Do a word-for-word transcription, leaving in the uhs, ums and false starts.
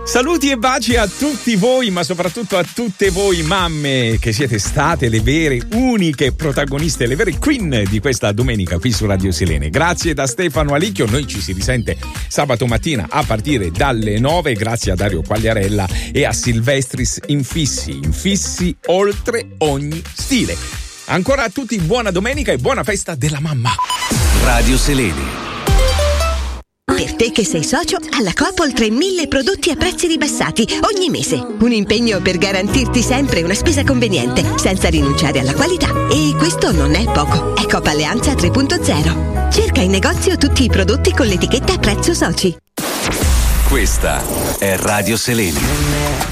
Saluti e baci a tutti voi, ma soprattutto a tutte voi mamme che siete state le vere, uniche protagoniste, le vere queen di questa domenica qui su Radio Silene. Grazie da Stefano Alicchio, noi ci si risente sabato mattina a partire dalle nove, grazie a Dario Quagliarella e a Silvestris Infissi, infissi oltre ogni stile. Ancora a tutti buona domenica e buona festa della mamma. Radio Silene. Per te che sei socio, alla Coop oltre mille prodotti a prezzi ribassati ogni mese. Un impegno per garantirti sempre una spesa conveniente, senza rinunciare alla qualità. E questo non è poco. È Coop Alleanza tre punto zero. Cerca in negozio tutti i prodotti con l'etichetta prezzo soci. Questa è Radio Silene.